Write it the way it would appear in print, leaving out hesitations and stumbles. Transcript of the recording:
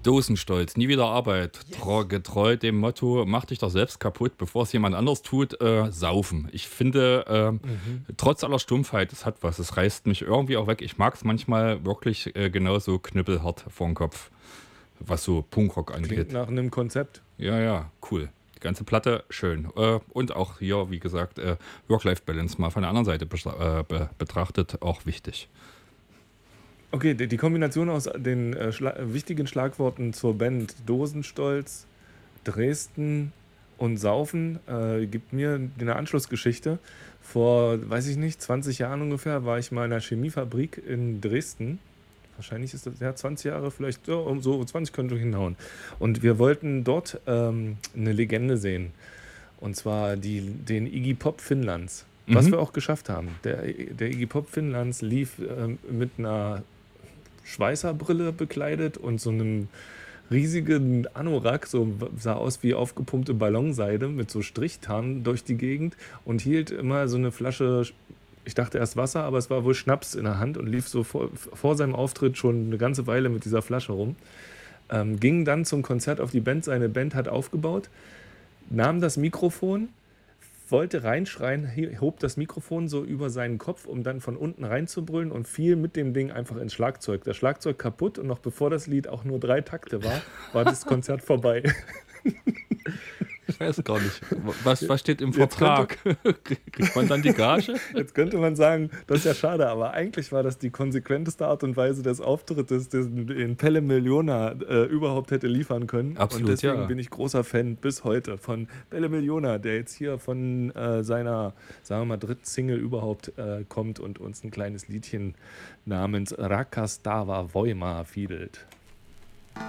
Dosenstolz, nie wieder Arbeit. Yes. Getreu dem Motto, mach dich doch selbst kaputt, bevor es jemand anders tut, saufen. Ich finde, Mhm. trotz aller Stumpfheit, es hat was. Es reißt mich irgendwie auch weg. Ich mag es manchmal wirklich genauso knüppelhart vor den Kopf, was so Punkrock Klingt angeht. nach einem Konzept. Ja, ja, cool. Die ganze Platte, schön. Und auch hier, wie gesagt, Work-Life-Balance mal von der anderen Seite betrachtet, auch wichtig. Okay, die Kombination aus den wichtigen Schlagworten zur Band Dosenstolz, Dresden und Saufen gibt mir eine Anschlussgeschichte. Vor, weiß ich nicht, 20 Jahren ungefähr war ich mal in einer Chemiefabrik in Dresden. Wahrscheinlich ist das ja 20 Jahre, vielleicht so 20 könnte hinhauen. Und wir wollten dort eine Legende sehen. Und zwar den Iggy Pop Finnlands. Was Mhm. wir auch geschafft haben. Der Iggy Pop Finnlands lief mit einer Schweißerbrille bekleidet und so einem riesigen Anorak, so sah aus wie aufgepumpte Ballonseide mit so Strichtarn durch die Gegend und hielt immer so eine Flasche, ich dachte erst Wasser, aber es war wohl Schnaps in der Hand und lief so vor seinem Auftritt schon eine ganze Weile mit dieser Flasche rum. Ging dann zum Konzert auf die Band, seine Band hat aufgebaut, nahm das Mikrofon, wollte reinschreien, hob das Mikrofon so über seinen Kopf, um dann von unten reinzubrüllen und fiel mit dem Ding einfach ins Schlagzeug. Das Schlagzeug kaputt und noch bevor das Lied auch nur 3 Takte war das Konzert vorbei. Ich weiß gar nicht. Was steht im Jetzt Vertrag? Kriegt man dann die Gage? Jetzt könnte man sagen, das ist ja schade, aber eigentlich war das die konsequenteste Art und Weise des Auftrittes, den Pelle Miliona überhaupt hätte liefern können. Absolut, und deswegen ja. bin ich großer Fan bis heute von Pelle Miliona, der jetzt hier von seiner, sagen wir mal, dritten Single überhaupt kommt und uns ein kleines Liedchen namens Rakastava Voima fiedelt.